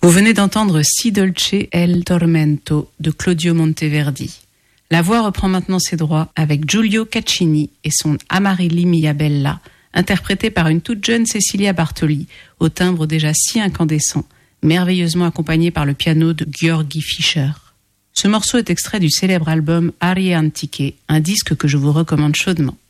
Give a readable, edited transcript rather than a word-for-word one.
Vous venez d'entendre Si dolce è il tormento de Claudio Monteverdi. La voix reprend maintenant ses droits avec Giulio Caccini et son Amarilli mia bella, interprété par une toute jeune Cecilia Bartoli, au timbre déjà si incandescent, merveilleusement accompagné par le piano de György Fischer. Ce morceau est extrait du célèbre album Arie Antiche, un disque que je vous recommande chaudement.